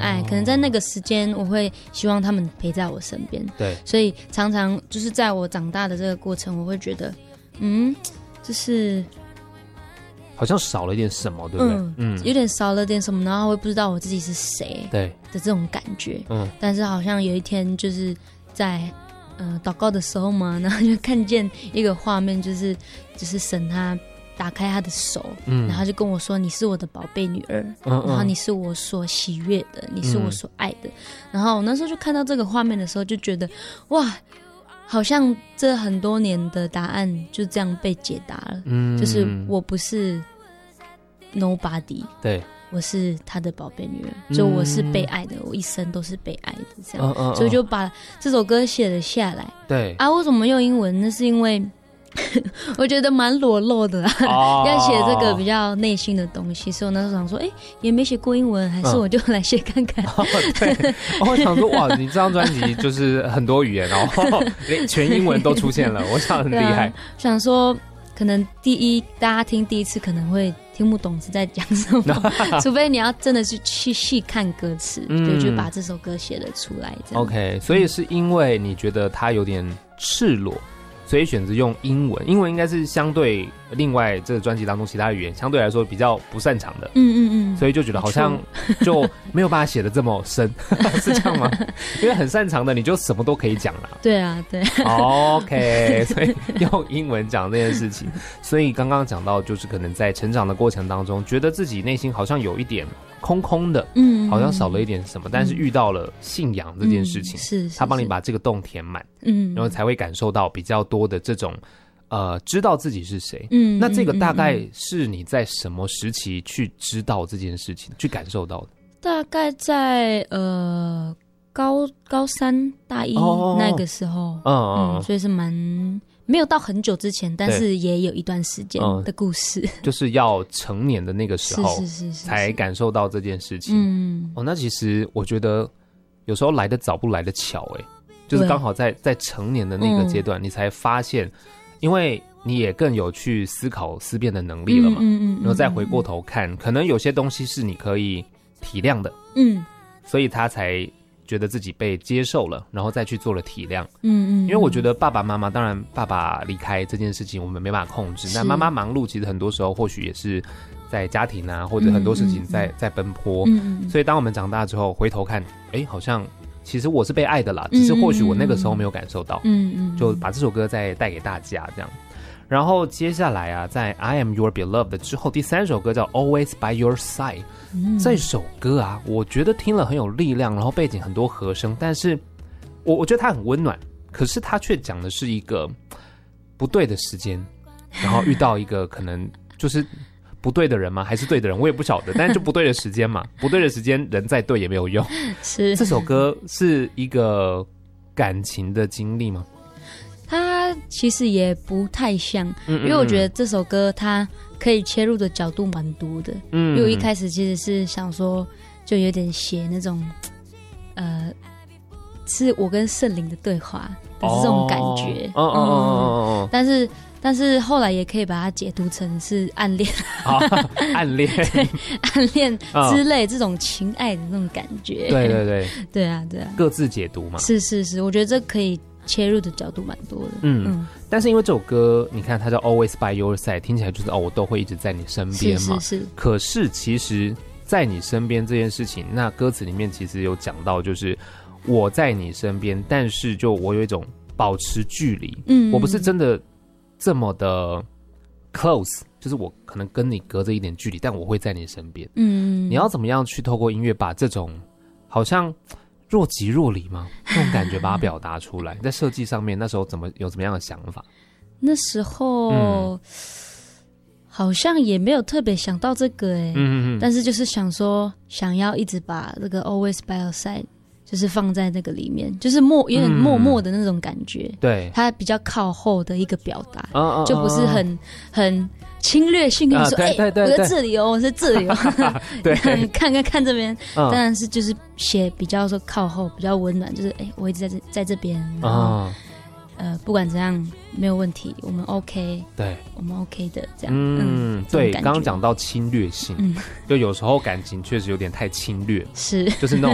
爱，可能在那个时间我会希望他们陪在我身边。 对， 所以常常就是在我长大的这个过程，我会觉得，就是好像少了一点什么，对不对？ 有点少了点什么，然后会不知道我自己是谁， 对的这种感觉。但是好像有一天就是在祷告的时候嘛，然后就看见一个画面，就是神他打开他的手，然后就跟我说：“你是我的宝贝女儿，然后你是我所喜悦的，你是我所爱的。”然后我那时候就看到这个画面的时候，就觉得哇，好像这很多年的答案就这样被解答了。就是我不是 nobody， 对， 我是他的宝贝女儿，就我是被爱的，我一生都是被爱的，这样，所以就把这首歌写了下来。 对啊，为什么用英文？那是因为我觉得蛮裸露的啦，要写这个比较内心的东西，所以我那时候想说，也没写过英文，还是我就来写看看。 对，我想说，哇，你这张专辑就是很多语言哦，全英文都出现了，我想很厉害。 想说，可能大家听第一次可能会听不懂是在讲什么，除非你要真的是去细看歌词，对，就把这首歌写了出来。这样 OK， 所以是因为你觉得它有点赤裸，所以选择用英文。英文应该是相对另外这个专辑当中其他语言相对来说比较不擅长的，所以就觉得好像就没有办法写得这么深，是这样吗？因为很擅长的你就什么都可以讲了。 对啊，对。 OK， 所以用英文讲这件事情。所以刚刚讲到，就是可能在成长的过程当中，觉得自己内心好像有一点空空的，好像少了一点什么，但是遇到了信仰这件事情， 是他帮你把这个洞填满，然后才会感受到比较多的这种知道自己是谁。那这个大概是你在什么时期去知道这件事情，去感受到的？ 大概在高三大一那个时候，所以是没有到很久之前，但是也有一段时间的故事， 就是要成年的那个时候， 是才感受到这件事情。那其实我觉得有时候来得早不来得巧，就是刚好在成年的那个阶段，你才发现，因为你也更有去思考思辨的能力了嘛，然后再回过头看，可能有些东西是你可以体谅的，所以他才觉得自己被接受了，然后再去做了体谅。因为我觉得爸爸妈妈，当然爸爸离开这件事情我们没办法控制，但妈妈忙碌其实很多时候或许也是在家庭啊，或者很多事情在奔波。所以当我们长大之后回头看，好像其实我是被爱的啦，只是或许我那个时候没有感受到。就把这首歌再带给大家这样。然后接下来啊，在 I Am Your Beloved 之后，第3首歌叫 Always By Your Side。这首歌啊，我觉得听了很有力量，然后背景很多和声，但是我觉得它很温暖，可是它却讲的是一个不对的时间，然后遇到一个可能就是不对的人吗？还是对的人？我也不晓得，但是就不对的时间嘛，不对的时间人再对也没有用。是这首歌是一个感情的经历吗？ 它其实也不太像，因为我觉得这首歌它可以切入的角度蛮多的。因为我一开始其实是想说，就有点写那种，是我跟圣灵的对话的这种感觉。但是后来也可以把它解读成是暗恋， 暗恋， 暗恋之类这种情爱的那种感觉。 对， 对啊， 各自解读嘛。 是，我觉得这可以切入的角度蛮多的。 但是因为这首歌，你看它叫 Always By Your Side， 听起来就是我都会一直在你身边嘛。是。可是其实，在你身边这件事情，那歌词里面其实有讲到，就是我在你身边，但是就我有一种保持距离。我不是真的这么的 close， 就是我可能跟你隔着一点距离，但我会在你身边。你要怎么样去透过音乐把这种好像若即若离吗？那种感觉把它表达出来。在设计上面，那时候有怎么样的想法？ 那时候好像也没有特别想到这个但是就是想说，想要一直把这个 Always By Your Side 就是放在那个里面，就是有点默默的那种感觉。对，它比较靠后的一个表达，就不是很侵略性跟你说，我在这里哦，我在这里哦。对，看这边，当然是就是写比较说靠后，比较温暖，就是我一直在这边，然后不管怎样没有问题，我们 OK， 对，我们 OK 的这样。 对，刚刚讲到侵略性，就有时候感情确实有点太侵略， 是， 就是那种